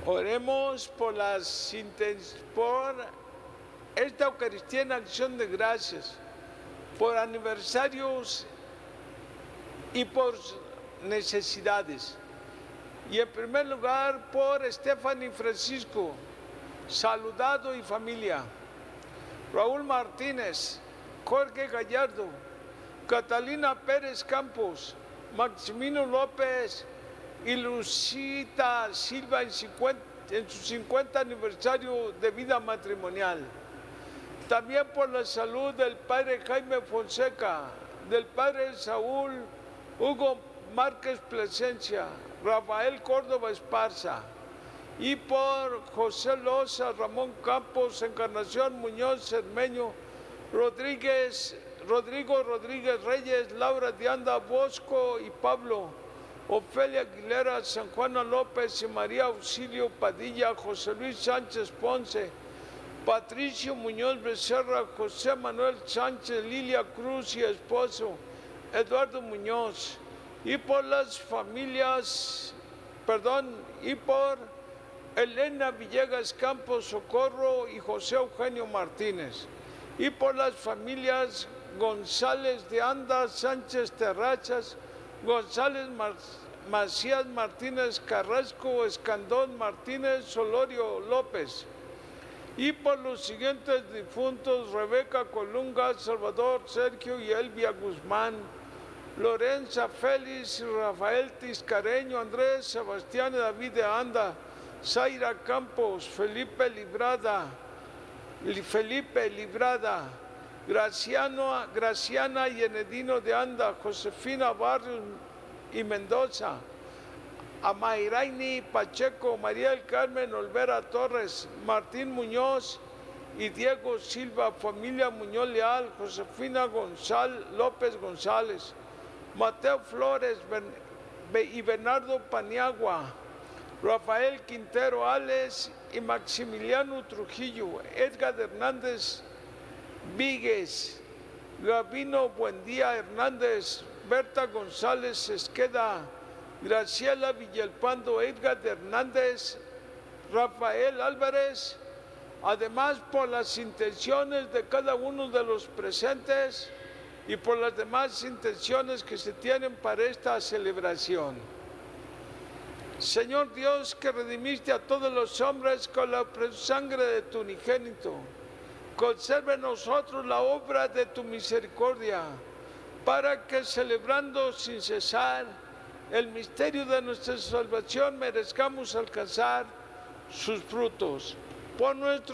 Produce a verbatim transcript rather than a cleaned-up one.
Oremos por, las, por esta Eucaristía en acción de gracias, por aniversarios y por necesidades. Y en primer lugar por Stephanie Francisco, saludado y familia, Raúl Martínez, Jorge Gallardo, Catalina Pérez Campos, Maximino López y Lucita Silva en, cincuenta, en su cincuenta aniversario de vida matrimonial. También por la salud del padre Jaime Fonseca, del padre Saúl Hugo Márquez Plasencia, Rafael Córdoba Esparza, y por José Loza, Ramón Campos, Encarnación Muñoz Cermeño, Rodríguez, Rodrigo Rodríguez Reyes, Laura Dianda Bosco y Pablo, Ofelia Aguilera, San Juana López y María Auxilio Padilla, José Luis Sánchez Ponce, Patricio Muñoz Becerra, José Manuel Sánchez, Lilia Cruz y esposo, Eduardo Muñoz, y por las familias, perdón, y por Elena Villegas Campos Socorro y José Eugenio Martínez, y por las familias González de Anda, Sánchez Terrazas, González Mar Macías Martínez Carrasco, Escandón Martínez, Solorio López, y por los siguientes difuntos: Rebeca Colunga, Salvador Sergio y Elvia Guzmán, Lorenza Félix, Rafael Tiscareño, Andrés Sebastián David de Anda, Zaira Campos, Felipe Librada, Felipe Librada, Graciano, Graciana y Enedino de Anda, Josefina Barrios y Mendoza, Amairaini Pacheco, María del Carmen Olvera Torres, Martín Muñoz y Diego Silva, familia Muñoz Leal, Josefina González, López González, Mateo Flores y Bernardo Paniagua, Rafael Quintero Ales y Maximiliano Trujillo, Edgar Hernández Víguez, Gabino Buendía Hernández, Berta González Esqueda, Graciela Villalpando, Edgar Hernández, Rafael Álvarez, además por las intenciones de cada uno de los presentes y por las demás intenciones que se tienen para esta celebración. Señor Dios, que redimiste a todos los hombres con la sangre de tu unigénito, conserve en nosotros la obra de tu misericordia, para que celebrando sin cesar el misterio de nuestra salvación merezcamos alcanzar sus frutos. Por nuestro